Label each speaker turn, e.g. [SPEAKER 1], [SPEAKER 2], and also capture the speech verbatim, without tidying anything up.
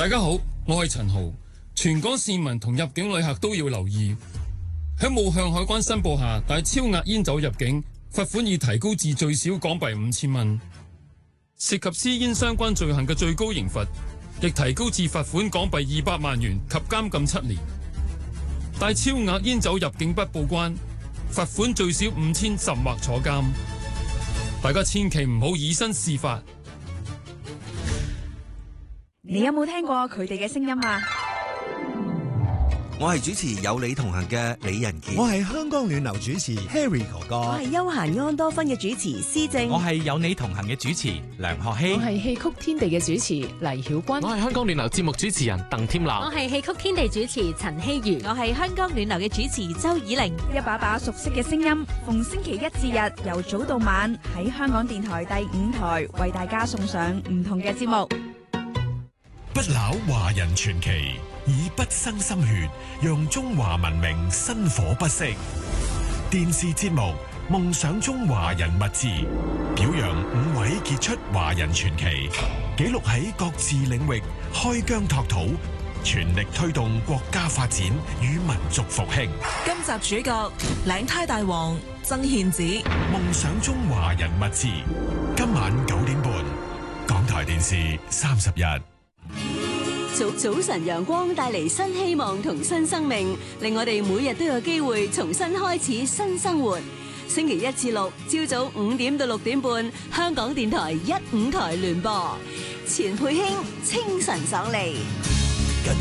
[SPEAKER 1] 大家好，我係陳豪。全港市民同入境旅客都要留意，喺冇向海關申報下帶超額煙酒入境，罰款已提高至最少港幣五千蚊。涉及私煙相關罪行嘅最高刑罰亦提高至罰款港幣二百萬元及監禁七年。帶超額煙酒入境不報關，罰款最少五千甚或坐監。大家千祈唔好以身試法。
[SPEAKER 2] 你有冇聽過佢哋嘅聲音啊？
[SPEAKER 3] 我係主持有你同行嘅李仁傑，
[SPEAKER 4] 我係香港暖流主持 Harry 哥哥，
[SPEAKER 5] 我係休閒安多芬嘅主持施正，
[SPEAKER 6] 我係有你同行嘅主持梁學希，
[SPEAKER 7] 我係戲曲天地嘅主持黎曉君，
[SPEAKER 8] 我係香港暖流節目主持人鄧添南，
[SPEAKER 9] 我係戲曲天地主持陳希如，
[SPEAKER 10] 我係香港暖流嘅主持周以玲。
[SPEAKER 2] 一把把熟悉嘅聲音，逢星期一至日由早到晚喺香港電台第五台為大家送上唔同嘅節目。
[SPEAKER 11] 不朽華人傳奇，以不生心血，讓中華文明薪火不息。電視節目《夢想中華人物誌》，表揚五位傑出華人傳奇，記錄喺各自領域開疆拓土，全力推動國家發展與民族復興。
[SPEAKER 12] 今集主角領呔大王曾憲梓，《
[SPEAKER 11] 夢想中華人物誌》，今晚九點半，港台電視三十日。
[SPEAKER 13] 早早晨陽光帶嚟新希望同新生命，令我哋每日都有機會重新開始新生活。星期一至六朝早五點到六點半，香港電台一五台聯播，錢佩卿清晨爽利。